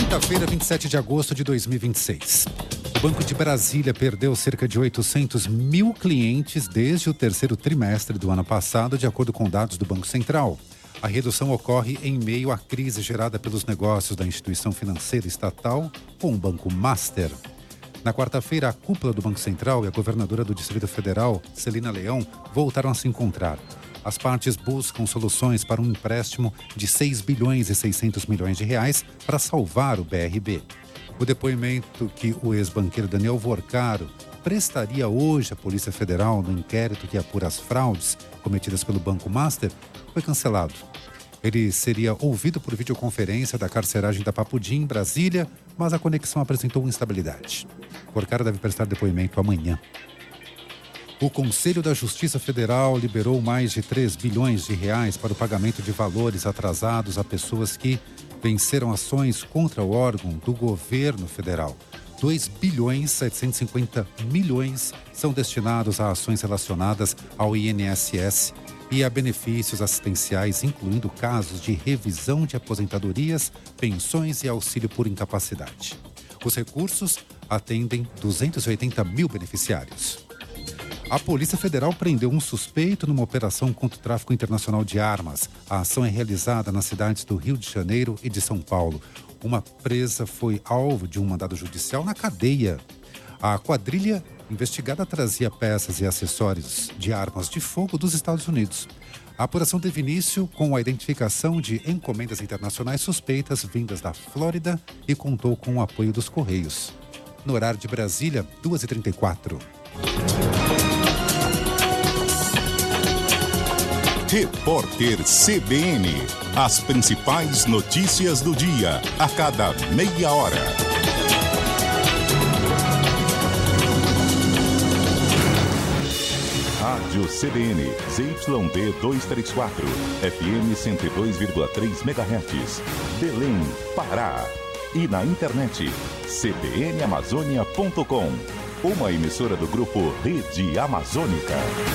Quinta-feira, 27 de agosto de 2026. O Banco de Brasília perdeu cerca de 800 mil clientes desde o terceiro trimestre do ano passado, de acordo com dados do Banco Central. A redução ocorre em meio à crise gerada pelos negócios da instituição financeira estatal com o Banco Master. Na quarta-feira, a cúpula do Banco Central e a governadora do Distrito Federal, Celina Leão, voltaram a se encontrar. As partes buscam soluções para um empréstimo de 6 bilhões e 600 milhões de reais para salvar o BRB. O depoimento que o ex-banqueiro Daniel Vorcaro prestaria hoje à Polícia Federal no inquérito que apura as fraudes cometidas pelo Banco Master foi cancelado. Ele seria ouvido por videoconferência da carceragem da Papudim, em Brasília, mas a conexão apresentou instabilidade. Vorcaro deve prestar depoimento amanhã. O Conselho da Justiça Federal liberou mais de 3 bilhões de reais para o pagamento de valores atrasados a pessoas que venceram ações contra o órgão do governo federal. 2 bilhões 750 milhões são destinados a ações relacionadas ao INSS e a benefícios assistenciais, incluindo casos de revisão de aposentadorias, pensões e auxílio por incapacidade. Os recursos atendem 280 mil beneficiários. A Polícia Federal prendeu um suspeito numa operação contra o tráfico internacional de armas. A ação é realizada nas cidades do Rio de Janeiro e de São Paulo. Uma presa foi alvo de um mandado judicial na cadeia. A quadrilha investigada trazia peças e acessórios de armas de fogo dos Estados Unidos. A apuração teve início com a identificação de encomendas internacionais suspeitas vindas da Flórida e contou com o apoio dos Correios. No horário de Brasília, 2h34. Repórter CBN. As principais notícias do dia, a cada meia hora. Rádio CBN, ZYD 234, FM 102,3 MHz, Belém, Pará. E na internet, cbnamazônia.com, uma emissora do grupo Rede Amazônica.